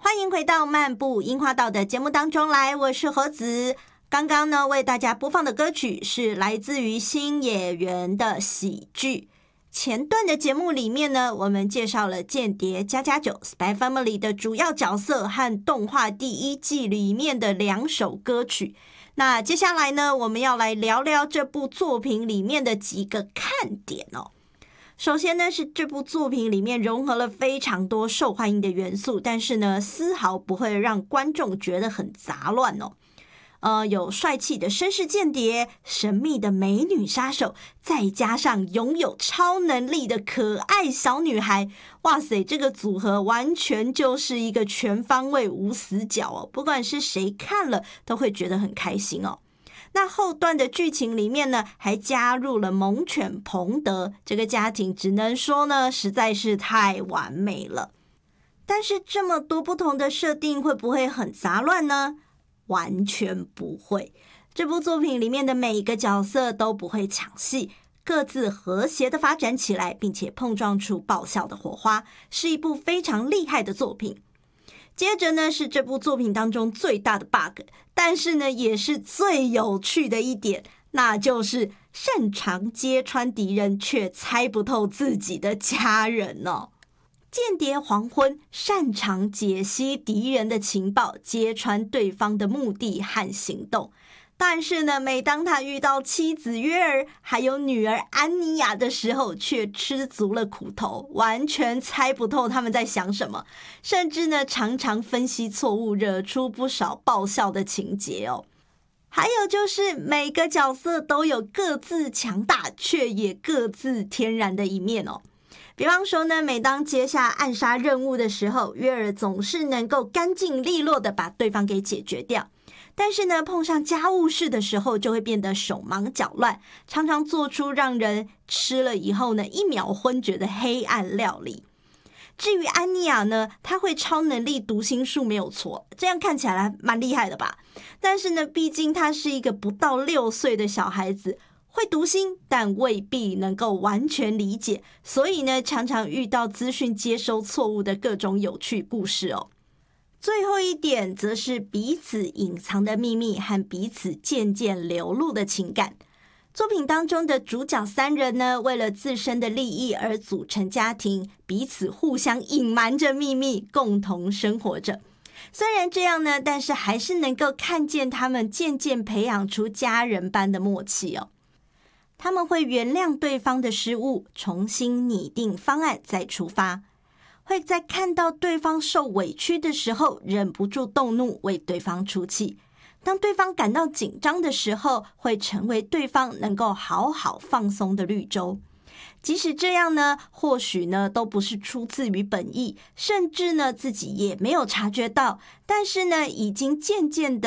欢迎回到漫步樱花道的节目当中来，我是何子。刚刚呢为大家播放的歌曲是来自于新演员的喜剧。前段的节目里面呢，我们介绍了间谍家家酒 Spy Family 的主要角色和动画第一季里面的2首歌曲。那接下来呢，我们要来聊聊这部作品里面的几个看点哦。首先呢，是这部作品里面融合了非常多受欢迎的元素，但是呢，丝毫不会让观众觉得很杂乱哦。有帅气的绅士间谍，神秘的美女杀手，再加上拥有超能力的可爱小女孩，哇塞，这个组合完全就是一个全方位无死角哦，不管是谁看了都会觉得很开心哦。那后段的剧情里面呢，还加入了猛犬彭德，这个家庭只能说呢，实在是太完美了。但是这么多不同的设定会不会很杂乱呢？完全不会。这部作品里面的每一个角色都不会抢戏，各自和谐的发展起来，并且碰撞出爆笑的火花，是一部非常厉害的作品。接着呢，是这部作品当中最大的 bug， 但是呢也是最有趣的一点，那就是擅长揭穿敌人却猜不透自己的家人哦。间谍黄昏擅长解析敌人的情报，揭穿对方的目的和行动。但是呢，每当他遇到妻子约尔还有女儿安妮亚的时候，却吃足了苦头，完全猜不透他们在想什么，甚至呢常常分析错误，惹出不少爆笑的情节哦。还有就是每个角色都有各自强大却也各自天然的一面哦。比方说呢，每当接下暗杀任务的时候，约尔总是能够干净利落的把对方给解决掉。但是呢，碰上家务事的时候就会变得手忙脚乱，常常做出让人吃了以后呢一秒昏厥的黑暗料理。至于安妮亚呢，她会超能力读心术没有错，这样看起来蛮厉害的吧？但是呢，毕竟她是一个不到6岁的小孩子，会读心，但未必能够完全理解，所以呢，常常遇到资讯接收错误的各种有趣故事哦。最后一点则是彼此隐藏的秘密和彼此渐渐流露的情感。作品当中的主角3人呢，为了自身的利益而组成家庭，彼此互相隐瞒着秘密，共同生活着。虽然这样呢，但是还是能够看见他们渐渐培养出家人般的默契哦。他们会原谅对方的失误，重新拟定方案再出发。会在看到对方受委屈的时候，忍不住动怒，为对方出气。当对方感到紧张的时候，会成为对方能够好好放松的绿洲。即使这样呢，或许呢都不是出自于本意，甚至呢自己也没有察觉到，但是呢已经渐渐的